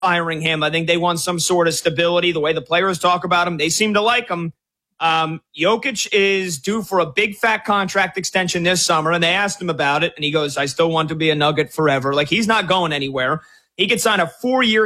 hiring him. I think they want some sort of stability. The way the players talk about him, they seem to like him. Jokic is due for a big fat contract extension this summer, and they asked him about it, and he goes, I still want to be a Nugget forever. Like, he's not going anywhere. He could sign a 4-year,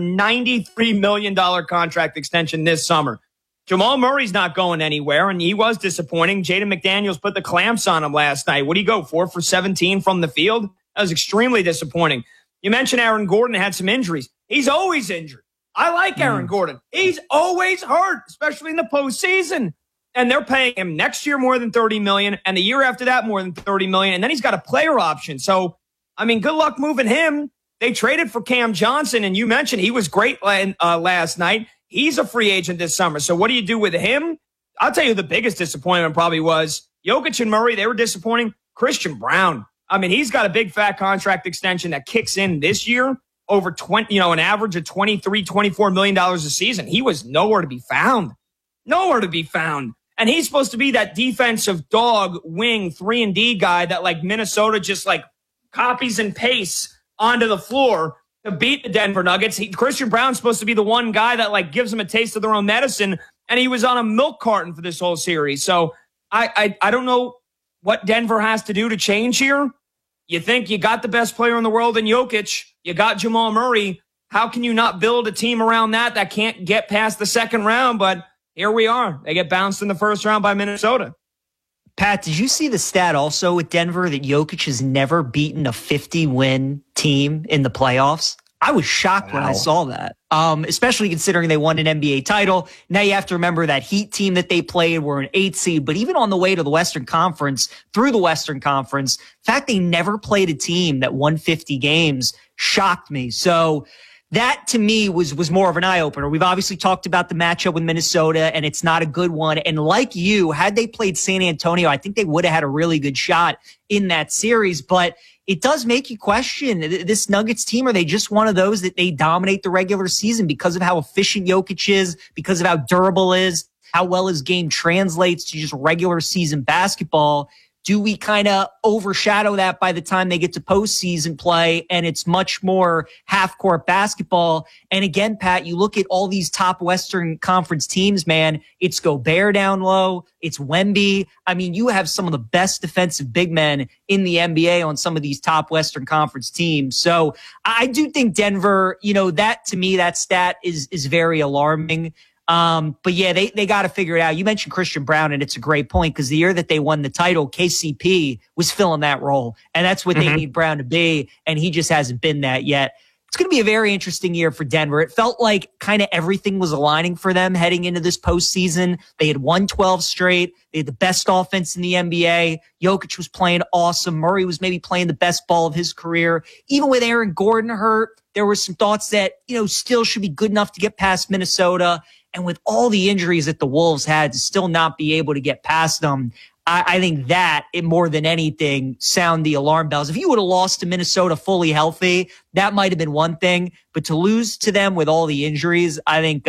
$293 million contract extension this summer. Jamal Murray's not going anywhere, and he was disappointing. Jaden McDaniels put the clamps on him last night. What do you go, 4 for 17 from the field? That was extremely disappointing. You mentioned Aaron Gordon had some injuries. He's always injured. I like Aaron Gordon. He's always hurt, especially in the postseason. And they're paying him next year more than $30 million, and the year after that more than $30 million. And then he's got a player option. So, I mean, good luck moving him. They traded for Cam Johnson, and you mentioned he was great last night. He's a free agent this summer. So what do you do with him? I'll tell you the biggest disappointment probably was Jokic and Murray. They were disappointing. Christian Brown. I mean, he's got a big fat contract extension that kicks in this year over an average of $23, $24 million a season. He was nowhere to be found. Nowhere to be found. And he's supposed to be that defensive dog wing 3-and-D guy that like Minnesota just like copies and pastes onto the floor to beat the Denver Nuggets. Christian Brown's supposed to be the one guy that like gives them a taste of their own medicine, and he was on a milk carton for this whole series. So I don't know what Denver has to do to change here. You think you got the best player in the world in Jokic. You got Jamal Murray. How can you not build a team around that can't get past the second round? But here we are. They get bounced in the first round by Minnesota. Pat, did you see the stat also with Denver that Jokic has never beaten a 50-win team in the playoffs? I was shocked when I saw that, especially considering they won an NBA title. Now you have to remember that Heat team that they played were an 8 seed, but even on the way to the Western Conference, through the Western Conference, the fact they never played a team that won 50 games shocked me. So that to me was more of an eye-opener. We've obviously talked about the matchup with Minnesota, and it's not a good one. And like you, had they played San Antonio, I think they would have had a really good shot in that series. But it does make you question this Nuggets team. Are they just one of those that they dominate the regular season because of how efficient Jokic is, because of how durable is, how well his game translates to just regular season basketball? Do we kind of overshadow that by the time they get to postseason play and it's much more half-court basketball? And again, Pat, you look at all these top Western Conference teams, man, it's Gobert down low, it's Wemby. I mean, you have some of the best defensive big men in the NBA on some of these top Western Conference teams. So I do think Denver, that to me, that stat is very alarming. But yeah, they got to figure it out. You mentioned Christian Brown, and it's a great point because the year that they won the title, KCP was filling that role, and that's what they need Brown to be, and he just hasn't been that yet. It's going to be a very interesting year for Denver. It felt like kind of everything was aligning for them heading into this postseason. They had won 12 straight. They had the best offense in the NBA. Jokic was playing awesome. Murray was maybe playing the best ball of his career. Even with Aaron Gordon hurt, there were some thoughts that, still should be good enough to get past Minnesota. And with all the injuries that the Wolves had, to still not be able to get past them, I think that, it more than anything, sound the alarm bells. If you would have lost to Minnesota fully healthy, that might have been one thing. But to lose to them with all the injuries, I think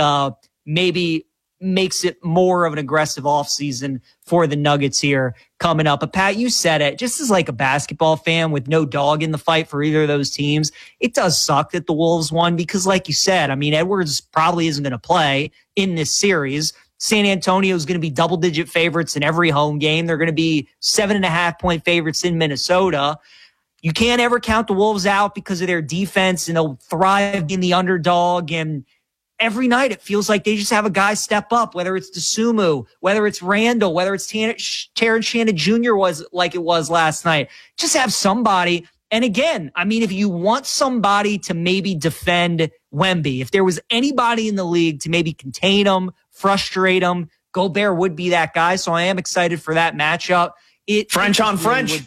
maybe makes it more of an aggressive offseason for the Nuggets here coming up. But Pat, you said it, just as like a basketball fan with no dog in the fight for either of those teams, it does suck that the Wolves won because like you said, I mean, Edwards probably isn't going to play in this series. San Antonio is going to be double-digit favorites in every home game. They're going to be 7.5-point favorites in Minnesota. You can't ever count the Wolves out because of their defense, and they'll thrive in the underdog. And every night it feels like they just have a guy step up, whether it's DeSumo, whether it's Randall, whether it's Terrence Shannon Jr. was like it was last night. Just have somebody. And again, I mean, if you want somebody to maybe defend Wemby, if there was anybody in the league to maybe contain him, frustrate him, Gobert would be that guy. So I am excited for that matchup. French on French.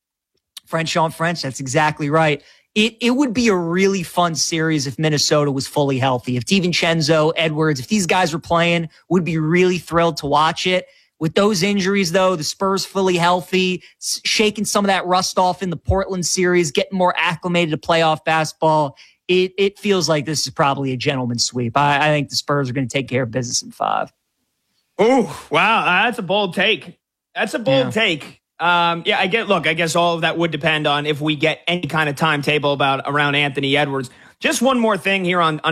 French on French. That's exactly right. It would be a really fun series if Minnesota was fully healthy. If DiVincenzo, Edwards, if these guys were playing, would be really thrilled to watch it. With those injuries, though, the Spurs fully healthy, shaking some of that rust off in the Portland series, getting more acclimated to playoff basketball, it feels like this is probably a gentleman's sweep. I think the Spurs are going to take care of business in 5. Oh, wow. That's a bold take. That's a bold take. I guess all of that would depend on if we get any kind of timetable around Anthony Edwards. Just one more thing here on